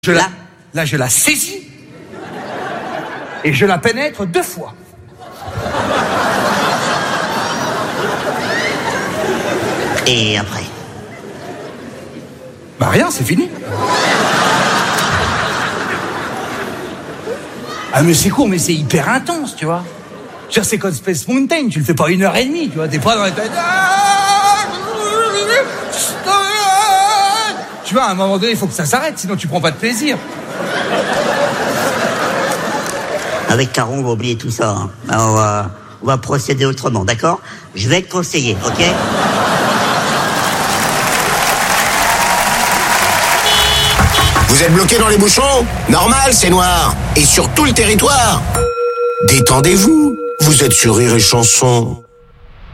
Là, je la saisis et je la pénètre 2 fois. Et après? Bah rien, c'est fini. Ah mais c'est court, mais c'est hyper intense, tu vois. Je veux dire, c'est comme Space Mountain, tu le fais pas 1h30, tu vois, t'es pas dans les têtes. Tu vois, à un moment donné, il faut que ça s'arrête, sinon tu prends pas de plaisir. Avec Caron, on va oublier tout ça. Hein. Alors, on va procéder autrement, d'accord? Je vais te conseiller, ok? Vous êtes bloqué dans les bouchons? Normal, c'est noir. Et sur tout le territoire. Détendez-vous. Vous êtes sur Rire et Chanson.